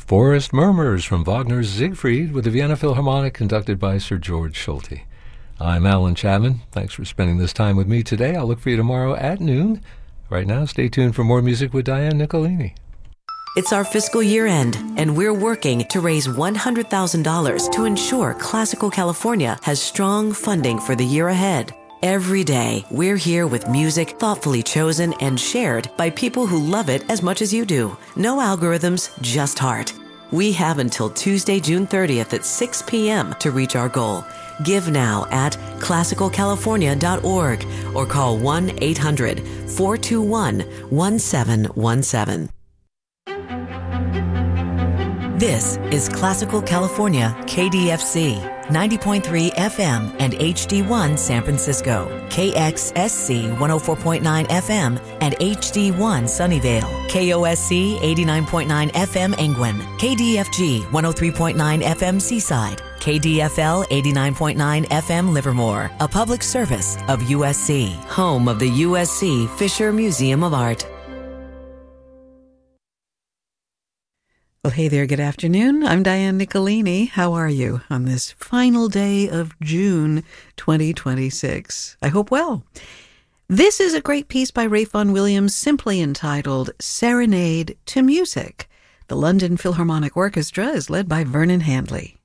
Forest Murmurs from Wagner's Siegfried with the Vienna Philharmonic conducted by Sir George Solti. I'm Alan Chapman. Thanks for spending this time with me today. I'll look for you tomorrow at noon. Right now, stay tuned for more music with Diane Nicolini. It's our fiscal year end, and we're working to raise $100,000 to ensure Classical California has strong funding for the year ahead. Every day, we're here with music thoughtfully chosen and shared by people who love it as much as you do. No algorithms, just heart. We have until Tuesday, June 30th at 6 p.m. to reach our goal. Give now at classicalcalifornia.org or call 1-800-421-1717. This is Classical California, KDFC, 90.3 FM and HD1 San Francisco, KXSC 104.9 FM and HD1 Sunnyvale, KOSC 89.9 FM Angwin, KDFG 103.9 FM Seaside, KDFL 89.9 FM Livermore, a public service of USC, home of the USC Fisher Museum of Art. Well, hey there, good afternoon. I'm Diane Nicolini. How are you on this final day of June 2026? I hope well. This is a great piece by Ralph Vaughan Williams, simply entitled Serenade to Music. The London Philharmonic Orchestra is led by Vernon Handley.